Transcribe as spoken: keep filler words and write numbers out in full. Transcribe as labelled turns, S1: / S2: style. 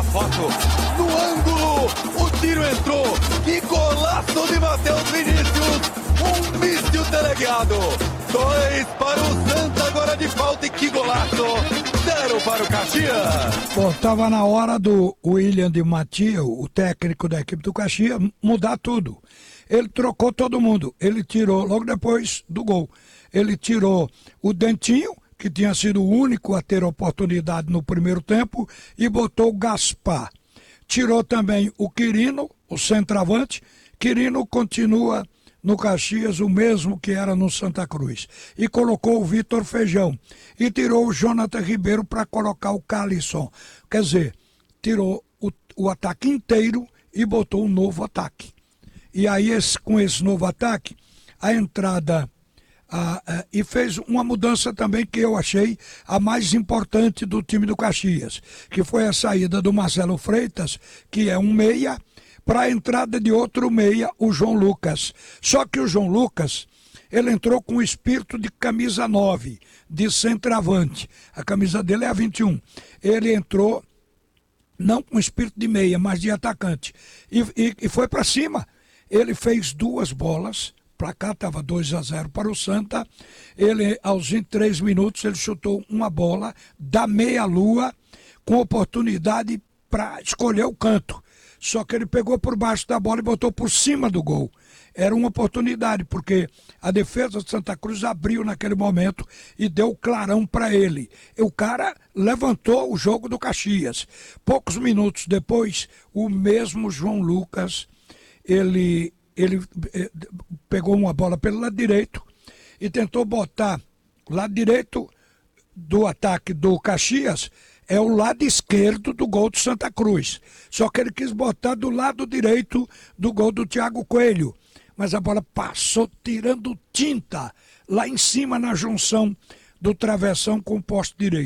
S1: foto no ângulo, o tiro entrou, que golaço de Matheus Vinícius, um míssil teleguiado, dois para o Santa agora de falta e que golaço, zero para o Caxias.
S2: Bom, estava na hora do William de Matia, o técnico da equipe do Caxias, mudar tudo. Ele trocou todo mundo, ele tirou, logo depois do gol, ele tirou o Dentinho, que tinha sido o único a ter oportunidade no primeiro tempo, e botou o Gaspar. Tirou também o Quirino, o centroavante. Quirino continua no Caxias o mesmo que era no Santa Cruz. E colocou o Vitor Feijão. E tirou o Jonathan Ribeiro para colocar o Calisson. Quer dizer, tirou o, o ataque inteiro e botou um novo ataque. E aí, esse, com esse novo ataque, a entrada... Ah, ah, e fez uma mudança também que eu achei a mais importante do time do Caxias, que foi a saída do Marcelo Freitas, que é um meia, para a entrada de outro meia, o João Lucas. Só que o João Lucas, ele entrou com o espírito de camisa nove, de centroavante. A camisa dele é a vinte e um. Ele entrou não com espírito de meia, mas de atacante. E, e, e foi para cima. Ele fez duas bolas. Para cá estava dois a zero para o Santa. Ele, aos vinte e três minutos, ele chutou uma bola da meia-lua com oportunidade para escolher o canto. Só que ele pegou por baixo da bola e botou por cima do gol. Era uma oportunidade, porque a defesa de Santa Cruz abriu naquele momento e deu clarão para ele. E o cara levantou o jogo do Caxias. Poucos minutos depois, o mesmo João Lucas, ele... ele pegou uma bola pelo lado direito e tentou botar o lado direito do ataque do Caxias, é o lado esquerdo do gol do Santa Cruz. Só que ele quis botar do lado direito do gol do Thiago Coelho. Mas a bola passou tirando tinta lá em cima na junção do travessão com o poste direito.